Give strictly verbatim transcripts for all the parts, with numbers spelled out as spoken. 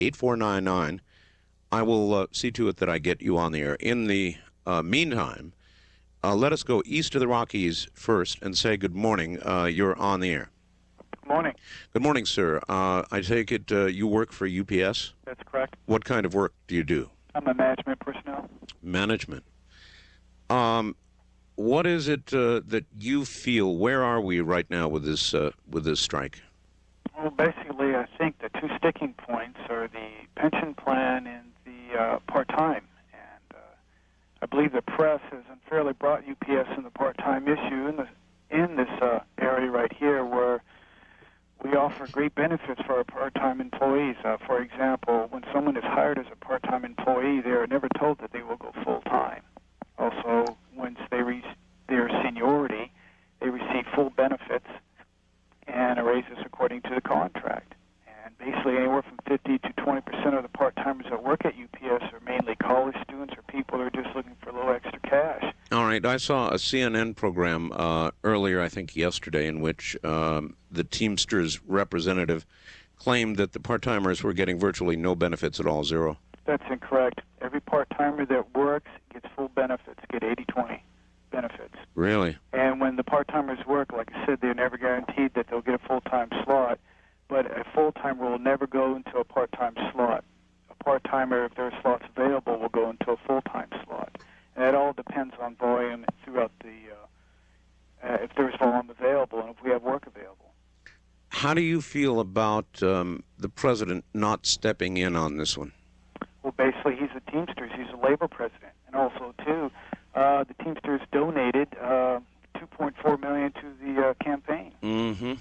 eight four nine nine. I will uh, see to it that I get you on the air. In the uh, meantime, uh, let us go east of the Rockies first and say good morning. Uh, you're on the air. Good morning. Good morning, sir. Uh, I take it uh, you work for U P S? That's correct. What kind of work do you do? I'm a management personnel. Management. Um, what is it uh, that you feel? Where are we right now with this uh, with this strike? Well, basically, I think the two sticking points are the pension plan and the uh, part-time. And uh, I believe the press has unfairly brought U P S in the part-time issue in, the, in this uh, area right here where we offer great benefits for our part-time employees. Uh, for example, when someone is hired as a part-time employee, they are never told that they will go full-time. Also, once they reach their seniority, they receive full benefits and a raises according to the contract. And basically, anywhere from fifty to twenty percent of the part-timers that work at U P S are mainly college students or people who are just looking for a little extra cash. All right. I saw a C N N program uh, earlier, I think yesterday, in which um, the Teamsters representative claimed that the part-timers were getting virtually no benefits at all, zero. That's incorrect. Every part-timer that works gets full benefits, get eighty twenty benefits. Really? And when the part-timers work, like I said, they're never guaranteed that they'll get a full-time slot, but a full-timer will never go into a part-time slot. A part-timer, if there are slots available, will go into a full-time slot. And it all depends on volume throughout the, uh, uh, if there's volume available and if we have work available. How do you feel about um, the president not stepping in on this one? Well, basically, he's a Teamsters. He's a labor president. And also, too, uh, the Teamsters donated uh, two point four million dollars to the uh, campaign. Mm-hmm.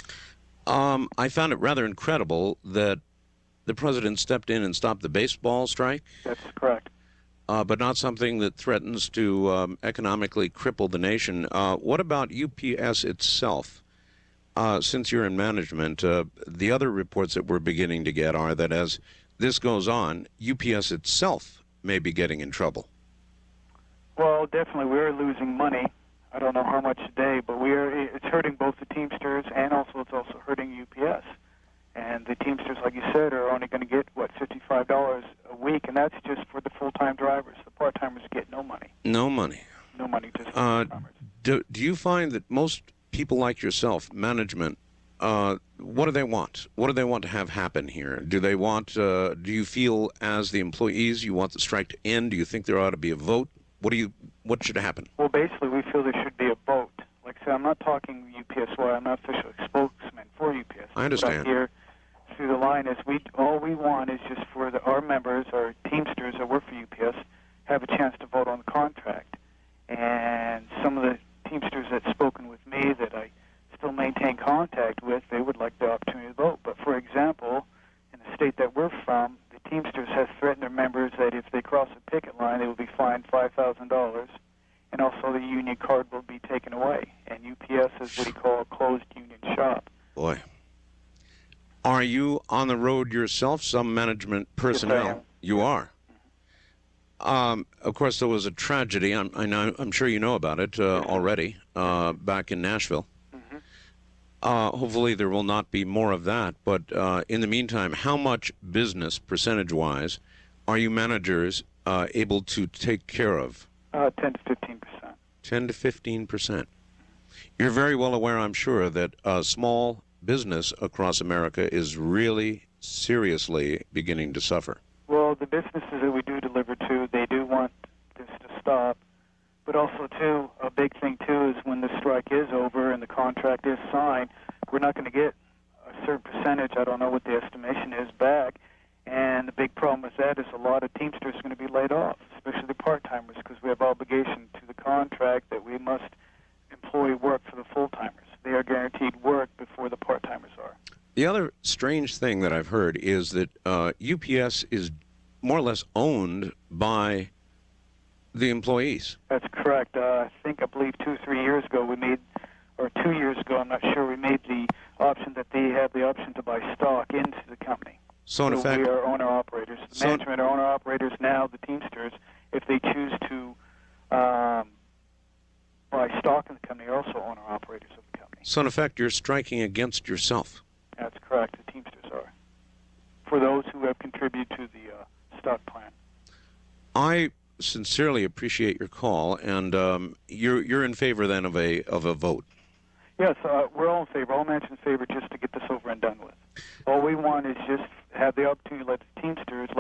Um, I found it rather incredible that the president stepped in and stopped the baseball strike. That's correct. Uh, but not something that threatens to um, economically cripple the nation. Uh, what about U P S itself? Uh, since you're in management, uh, the other reports that we're beginning to get are that as this goes on, U P S itself may be getting in trouble. Well, definitely, we're losing money. I don't know how much a day, but we are. It's hurting both the Teamsters and also it's also hurting U P S. And the Teamsters, like you said, are only going to get, what, fifty-five dollars a week, and that's just for the full-time drivers. The part-timers get no money. No money. No money, just for Uh, the part-timers. do, do you find that most people like yourself, management, uh, what do they want? What do they want to have happen here? Do they want, uh, do you feel as the employees you want the strike to end? Do you think there ought to be a vote? What do you, what should happen? Well, basically, we feel there should be a vote. Like I said, I'm not talking U P S Y. I'm not official spokesman for U P S. I understand. What I hear through the line is we all we want is just for the, our members, our Teamsters that work for U P S, have a chance to vote on the contract. And some of the Teamsters that's spoken with me that I still maintain contact with, they would like the opportunity to vote. But for example, in the state that we're from, the Teamsters have threatened their members that if they cross a picket line, they will be fined five thousand dollars, and also the union card will be taken away. And U P S is what you call a closed union shop. Boy. Are you on the road yourself, some management personnel? Yes, I am. You are. Um, of course, there was a tragedy. I'm, I know, I'm sure you know about it uh, already uh, back in Nashville. Mm-hmm. Uh, hopefully there will not be more of that. But uh, in the meantime, how much business, percentage-wise, are you managers uh, able to take care of? Uh, ten to fifteen percent. ten to fifteen percent. You're very well aware, I'm sure, that uh, small business across America is really seriously beginning to suffer. Well, the businesses that we do deliver to, they do want this to stop. But also, too, a big thing, too, is when the strike is over and the contract is signed, we're not going to get a certain percentage, I don't know what the estimation is, back. And the big problem with that is a lot of Teamsters are going to be laid off, especially the part-timers, because we have obligation to the contract that we must employ work for the full-timers. They are guaranteed work before the part-timers are. The other strange thing that I've heard is that uh, U P S is more or less owned by the employees. That's correct. Uh, I think, I believe, two or three years ago we made, or two years ago, I'm not sure, we made the option that they have the option to buy stock into the company. So, in so effect, we are owner-operators. The so management are owner-operators now, the Teamsters. If they choose to um, buy stock in the company, are also owner-operators of the company. So, in effect, you're striking against yourself. That's correct. The Teamsters are. for those who have contributed to the uh, stock plan. I sincerely appreciate your call, and um, you're you're in favor then of a of a vote. Yes, uh, we're all in favor. All man's in favor just to get this over and done with. All we want is just have the opportunity to let the Teamsters,